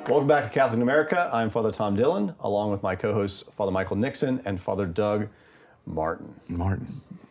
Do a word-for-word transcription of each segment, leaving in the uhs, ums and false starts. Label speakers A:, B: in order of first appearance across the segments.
A: Welcome back to Catholic in America. I'm Father Tom Dillon, along with my co-hosts, Father Michael Nixon and Father Doug Martin.
B: Martin.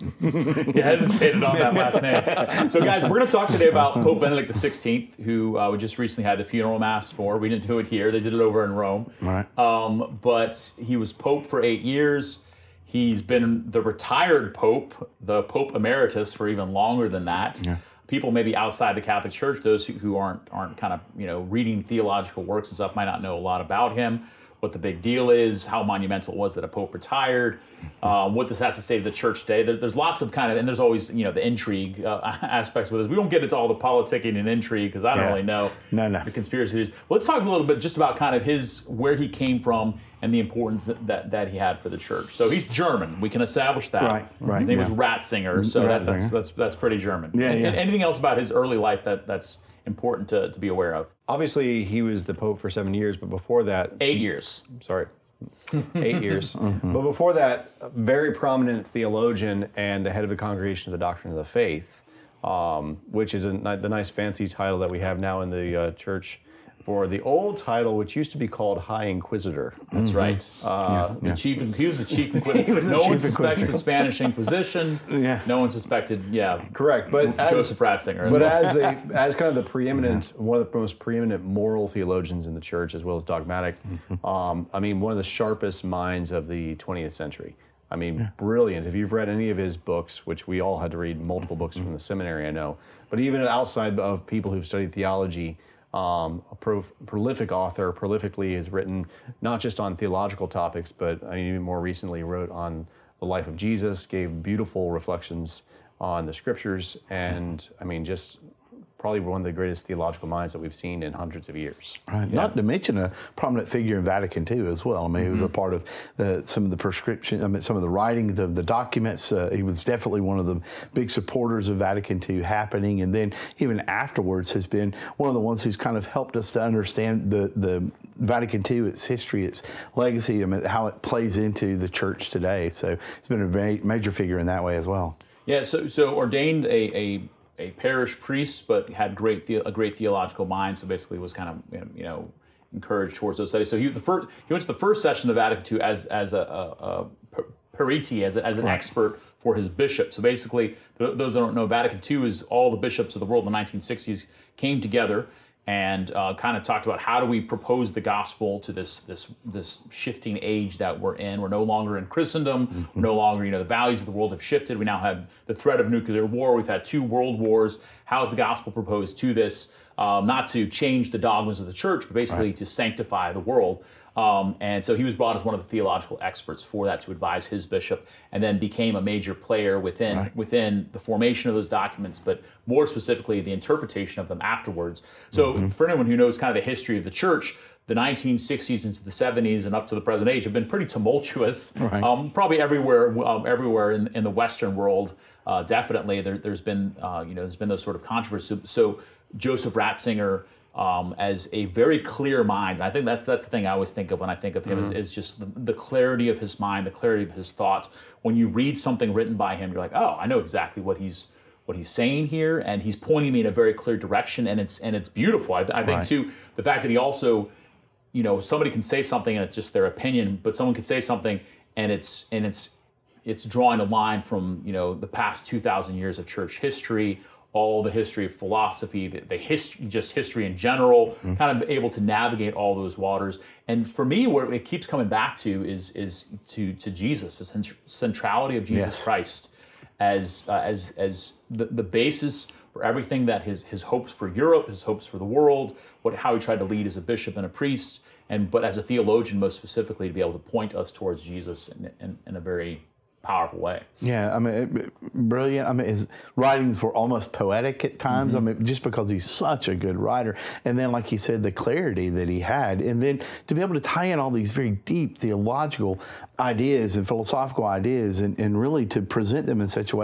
C: You hesitated on that last name. So guys, we're going to talk today about Pope Benedict the sixteenth, who uh, we just recently had the funeral mass for. We didn't do it here. They did it over in Rome.
B: All right.
C: Um, but he was Pope for eight years. He's been the retired Pope, the Pope Emeritus, for even longer than that.
B: Yeah.
C: People maybe outside the Catholic Church, those who, who aren't aren't kind of you know reading theological works and stuff, might not know a lot about him. What the big deal is, how monumental it was that a pope retired, um, what this has to say to the church today. There, there's lots of kind of, and there's always, you know, the intrigue uh, aspects with this. We don't get into all the politicking and intrigue because I don't
B: Yeah.
C: really know
B: No, no.
C: the conspiracy theories. Let's talk a little bit just about kind of his, where he came from and the importance that, that, that he had for the church. So he's German. We can establish that.
B: Right, right,
C: His name
B: yeah.
C: was Ratzinger, so that, that's,
B: Ratzinger.
C: that's that's pretty German.
B: Yeah,
C: And-
B: yeah.
C: and anything else about his early life that that's important to, to be aware of?
A: Obviously, he was the Pope for seven years, but before that,
C: Eight years.
A: sorry, eight years. But before that, a very prominent theologian and the head of the Congregation of the Doctrine of the Faith, um, which is a, ni- the nice fancy title that we have now in the uh, church for the old title, which used to be called High Inquisitor.
C: That's right. Uh, the
B: yeah.
C: chief, he was the chief inquisitor.
B: was the
C: No one
B: chief
C: suspects
B: inquisitor.
C: the Spanish Inquisition.
B: Yeah.
C: No one suspected, yeah,
A: Correct, but as,
C: Joseph Ratzinger as
A: but
C: well.
A: as a as kind of the preeminent, one of the most preeminent moral theologians in the church, as well as dogmatic. Um, I mean, one of the sharpest minds of the twentieth century. I mean, brilliant. If you've read any of his books, which we all had to read multiple books from the seminary, I know, but even outside of people who've studied theology, um, a pro- prolific author, prolifically has written not just on theological topics, but I mean, even more recently wrote on the life of Jesus, gave beautiful reflections on the scriptures, and I mean, just probably one of the greatest theological minds that we've seen in hundreds of years.
B: Right. Not to mention a prominent figure in Vatican two as well. I mean, he was a part of the, some of the prescription, I mean, some of the writing, the, the documents. Uh, he was definitely one of the big supporters of Vatican two happening. And then even afterwards has been one of the ones who's kind of helped us to understand the, the Vatican two, its history, its legacy, I mean, how it plays into the church today. So it's been a very major figure in that way as well.
C: Yeah, so so ordained a, a a parish priest, but had great the, a great theological mind. So basically, was kind of you know encouraged towards those studies. So he the first he went to the first session of Vatican two as as a, a, a periti, as a, as an
B: Right.
C: expert for his bishop. So basically, th- those that don't know, Vatican two is all the bishops of the world in the nineteen sixties came together and uh, kind of talked about how do we propose the gospel to this this this shifting age that we're in. We're no longer in Christendom.
B: Mm-hmm.
C: We're no longer, you know, the values of the world have shifted. We now have the threat of nuclear war. We've had two world wars. How is the gospel proposed to this? Um, not to change the dogmas of the church, but basically
B: Right.
C: to sanctify the world. Um, and so he was brought as one of the theological experts for that to advise his bishop, and then became a major player within
B: Right.
C: within the formation of those documents, but more specifically the interpretation of them afterwards. So
B: Mm-hmm.
C: for anyone who knows kind of the history of the church, the nineteen sixties into the seventies and up to the present age have been pretty tumultuous.
B: Right.
C: Um, probably everywhere, um, everywhere in, in the Western world, uh, definitely there, there's been, uh, you know, there's been those sort of controversies. So, so Joseph Ratzinger, um, as a very clear mind, and I think that's that's the thing I always think of when I think of him
B: Mm-hmm.
C: is, is just the, the clarity of his mind, the clarity of his thoughts. When you read something written by him, you're like, oh, I know exactly what he's what he's saying here, and he's pointing me in a very clear direction, and it's and it's beautiful. I, I think
B: Right.
C: too the fact that he also, you know, somebody can say something and it's just their opinion, but someone could say something and it's and it's it's drawing a line from, you know, the past two thousand years of church history, all the history of philosophy, the, the history, just history in general,
B: Mm-hmm.
C: kind of able to navigate all those waters. And for me, where it keeps coming back to is is to to Jesus, the cent- centrality of Jesus
B: Yes.
C: Christ as uh, as as the, the basis for everything that his his hopes for Europe, his hopes for the world, what how he tried to lead as a bishop and a priest, and but as a theologian most specifically to be able to point us towards Jesus in, in, in a very powerful way.
B: Yeah, I mean, it- brilliant. I mean, his writings were almost poetic at times.
C: Mm-hmm.
B: I mean, just because he's such a good writer. And then, like you said, the clarity that he had. And then to be able to tie in all these very deep theological ideas and philosophical ideas and, and really to present them in such a way